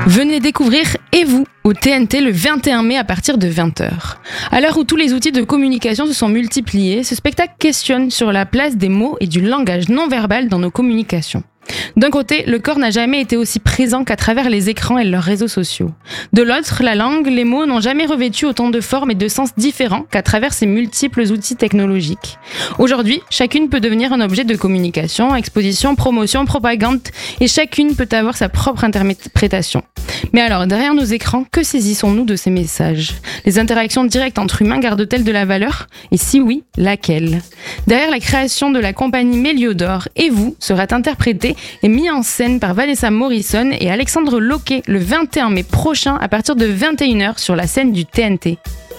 Venez découvrir Et vous au TNT le 21 mai à partir de 20h. À l'heure où tous les outils de communication se sont multipliés, ce spectacle questionne sur la place des mots et du langage non verbal dans nos communications. D'un côté, le corps n'a jamais été aussi présent qu'à travers les écrans et leurs réseaux sociaux. De l'autre, la langue, les mots n'ont jamais revêtu autant de formes et de sens différents qu'à travers ces multiples outils technologiques. Aujourd'hui, chacune peut devenir un objet de communication, exposition, promotion, propagande, et chacune peut avoir sa propre interprétation. Mais alors, derrière nos écrans, que saisissons-nous de ces messages ? Les interactions directes entre humains gardent-elles de la valeur ? Et si oui, laquelle ? Derrière la création de la compagnie Méliodor, Et vous sera interprété et mis en scène par Vanessa Morrison et Alexandre Loquet le 21 mai prochain à partir de 21h sur la scène du TNT.